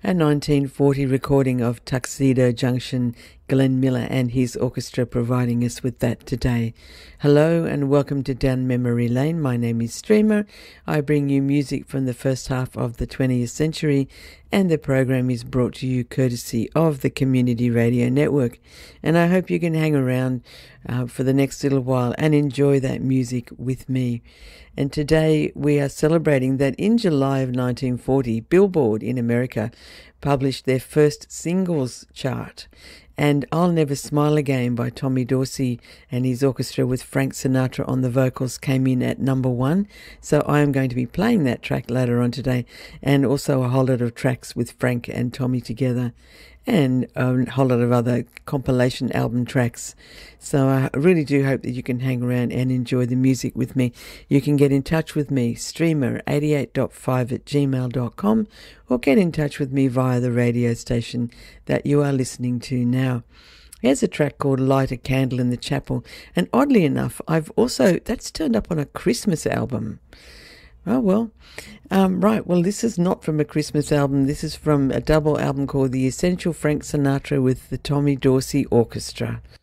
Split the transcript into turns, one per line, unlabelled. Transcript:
a 1940 recording of Tuxedo Junction, Glenn Miller and his orchestra providing us with that today. Hello and welcome to Down Memory Lane. My name is Streamer. I bring you music from the first half of the 20th century, and the program is brought to you courtesy of the Community Radio Network. And I hope you can hang around for the next little while and enjoy that music with me. And today we are celebrating that in July of 1940, Billboard in America published their first singles chart. And I'll Never Smile Again by Tommy Dorsey and his orchestra with Frank Sinatra on the vocals came in at number 1. So I am going to be playing that track later on today, and also a whole lot of tracks with Frank and Tommy together, and a whole lot of other compilation album tracks. So I really do hope that you can hang around and enjoy the music with me. You can get in touch with me, streamer88.5@gmail.com, or get in touch with me via the radio station that you are listening to now. Here's a track called Light a Candle in the Chapel, and oddly enough, that's turned up on a Christmas album. Oh, well. Right, well, this is not from a Christmas album. This is from a double album called The Essential Frank Sinatra with the Tommy Dorsey Orchestra.